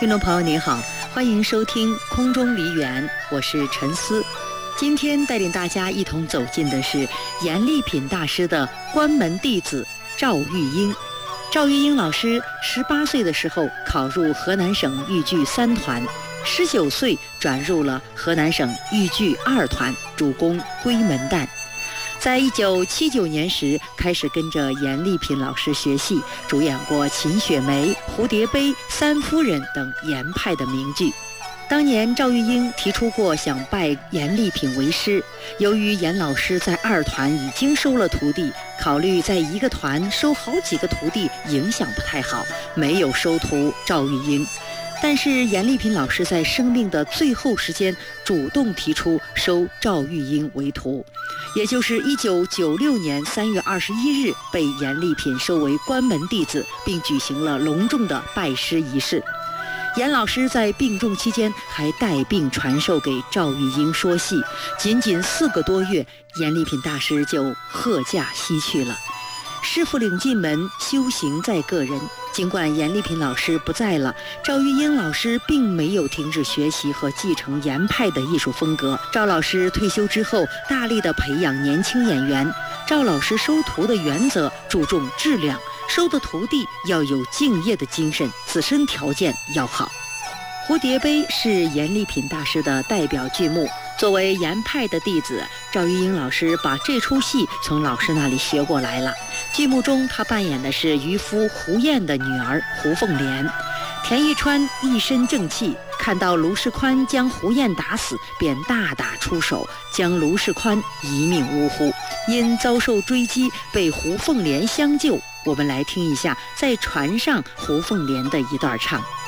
听众朋友你好，欢迎收听空中梨园，我是陈思。今天带领大家一同走进的是严丽品大师的关门弟子赵玉英。赵玉英老师18岁的时候考入河南省豫剧3团，19岁转入了河南省豫剧2团，主攻闺门旦。在1979年时开始跟着严丽品老师学戏，主演过《秦雪梅》《蝴蝶杯》《三夫人》等严派的名剧。当年赵玉英提出过想拜严丽品为师，由于严老师在2团已经收了徒弟，考虑在一个团收好几个徒弟影响不太好，没有收徒赵玉英。但是严丽品老师在生命的最后时间主动提出收赵玉英为徒，也就是1996年3月21日被严丽品收为关门弟子，并举行了隆重的拜师仪式。严老师在病重期间还带病传授给赵玉英说戏，仅4个多月，严丽品大师就鹤驾西去了。师傅领进门，修行在个人。尽管严丽品老师不在了，赵玉英老师并没有停止学习和继承严派的艺术风格。赵老师退休之后，大力地培养年轻演员。赵老师收徒的原则注重质量，收的徒弟要有敬业的精神，自身条件要好。蝴蝶杯是严丽品大师的代表剧目，作为严派的弟子，赵玉英老师把这出戏从老师那里学过来了。剧目中他扮演的是渔夫胡燕的女儿胡凤莲。田玉川一身正气，看到卢世宽将胡燕打死，便大打出手，将卢世宽一命呜呼。因遭受追击，被胡凤莲相救。我们来听一下在船上胡凤莲的一段唱。